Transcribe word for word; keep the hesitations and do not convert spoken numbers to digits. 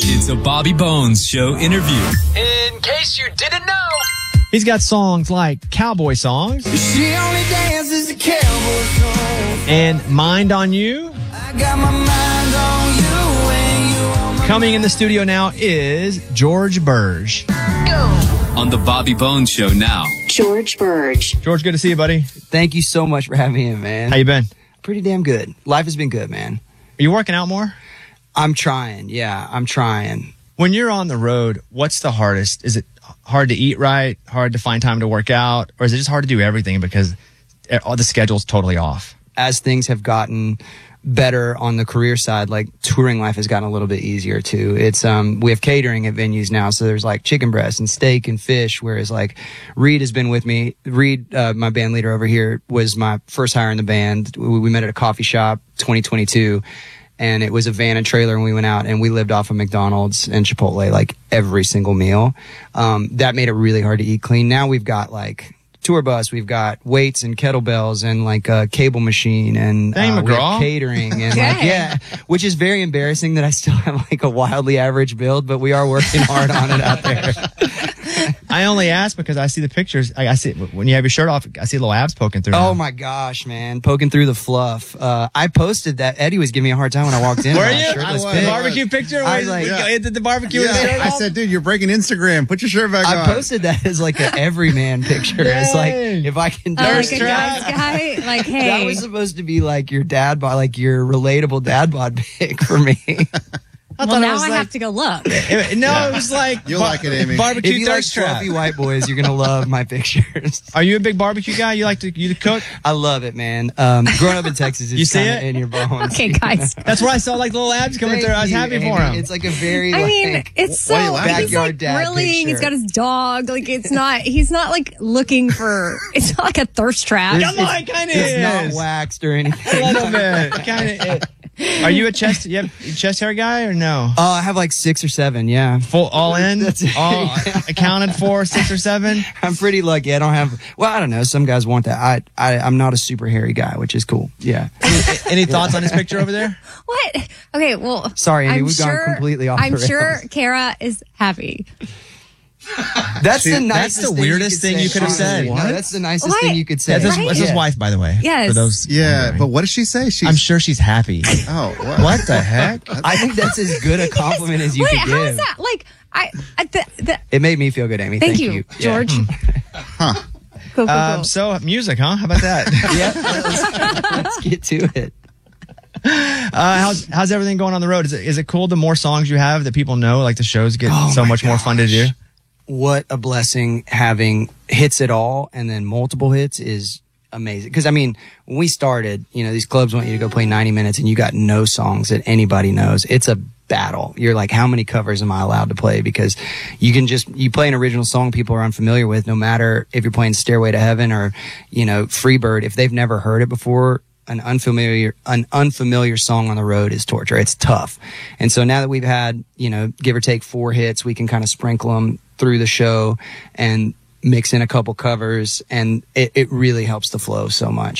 It's a Bobby Bones Show interview. In case you didn't know, he's got songs like Cowboy Songs She only dances the cowboy song. and Mind on You. I got my mind on you and you on my Coming in the studio now is George Burge. On the Bobby Bones Show now. George Burge. George, good to see you, buddy. Thank you so much for having me in, man. How you been? Pretty damn good. Life has been good, man. Are you working out more? I'm trying. Yeah, I'm trying. When you're on the road, what's the hardest? Is it hard to eat right, hard to find time to work out, or is it just hard to do everything because all the schedule's totally off? As things have gotten better on the career side, like touring life has gotten a little bit easier too. It's um we have catering at venues now, so there's like chicken breast and steak and fish, whereas like Reed has been with me. Reed, uh, my band leader over here, was my first hire in the band. We, we met at a coffee shop twenty twenty-two, and it was a van and trailer, and we went out and we lived off of McDonald's and Chipotle like every single meal. Um that made it really hard to eat clean. Now we've got like tour bus, we've got weights and kettlebells and like a cable machine and Dang, uh, we have McGraw. catering and like, yeah, which is very embarrassing that I still have like a wildly average build, but we are working hard on it out there. I only ask because I see the pictures. I, I see when you have your shirt off, I see little abs poking through. Oh my gosh, man, poking through the fluff. Uh, I posted that. Eddie was giving me a hard time when I walked in. Were with my you? shirtless I pic. the barbecue picture? I was like, yeah. Did the barbecue with the shirt I off? said, dude, you're breaking Instagram. Put your shirt back I on. posted that as like an everyman picture. It's like, Dang. if I can Oh, Thirst like a trap. guy's guy, like, hey. That was supposed to be like your dad bod, like your relatable dad bod pic for me. I well, thought it now was I like, have to go look. it- no, it was like You'll like it, Amy. Barbecue If you like thirst trap. fluffy white boys, you're gonna love my pictures. Are you a big barbecue guy? You like to you to cook? I love it, man. Um, growing up in Texas, it's You see kinda it? in your bones. Okay, guys. That's where I saw like little abs coming Thank through. I was you, happy Amy. for him. It's like a very, I like, mean, it's why so you laughing? he's Backyard like dad grilling. He's picture. got his dog. Like it's not. He's not like looking for. It's not like a thirst trap. It's- Come on, kind of it's is. not waxed or anything. A little bit, kind of. Are you a chest? You have chest hair guy or no? Oh, I have like six or seven. Yeah, Full all in, That's it. all accounted for, six or seven. I'm pretty lucky. I don't have. Well, I don't know. Some guys want that. I, I I'm not a super hairy guy, which is cool. Yeah. Any, any thoughts on his picture over there? What? Okay, well. Sorry, Amy, I'm we've gone sure, completely off I'm the rails. sure Kara is happy. That's the that's nicest. the thing weirdest thing you could have said. No, What? that's the nicest What? thing you could say. That's, his, Right? that's his Yeah. wife, by the way. Yes. For those, Yeah, wondering. but what does she say? She's, I'm sure she's happy. Oh, what? What the heck? I think that's as good a compliment as you Wait, could how give. is that? Like, I. I the, the, It made me feel good, Amy. thank, Thank, you, Yeah. George. Huh. Cool, cool, Um, cool. so music, huh? How about that? Yeah, let's, let's get to it. uh, how's how's everything going on the road? Is it is it cool? The more songs you have that people know, like the shows get Oh so my much more fun to do. gosh. What a blessing having hits at all and then multiple hits is amazing. Because I mean, when we started, you know, these clubs want you to go play ninety minutes and you got no songs that anybody knows. It's a battle. You're like, how many covers am I allowed to play? Because you can just, you play an original song people are unfamiliar with, no matter if you're playing Stairway to Heaven or, you know, Freebird. If they've never heard it before, an unfamiliar, an unfamiliar song on the road is torture. It's tough. And so now that we've had, you know, give or take four hits, we can kind of sprinkle them through the show and mix in a couple covers, and it, it really helps the flow so much.